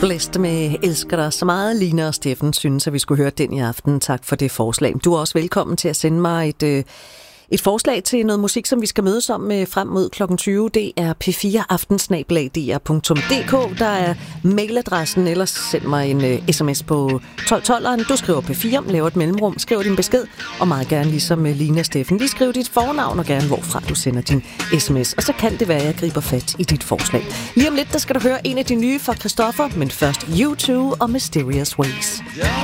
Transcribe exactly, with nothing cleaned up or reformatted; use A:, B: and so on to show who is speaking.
A: Blæst med Elsker dig så meget. Line og Steffen synes, at vi skulle høre den i aften. Tak for det forslag. Du er også velkommen til at sende mig et, øh, et forslag til noget musik, som vi skal mødes om øh, frem mod klokken tyve. Det er p fire aften snabel-a d r punktum d k. Der er mailadressen. Ellers send mig en øh, sms på tolv tolveren. Du skriver P fire, laver et mellemrum, skriver din besked, og meget gerne ligesom øh, Line og Steffen. Lige skriv dit fornavn og gerne hvorfra du sender din sms. Og så kan det være, at jeg griber fat i dit forslag. Lige om lidt, der skal du høre en af de nye fra Christoffer, men først U to og Mysterious Ways.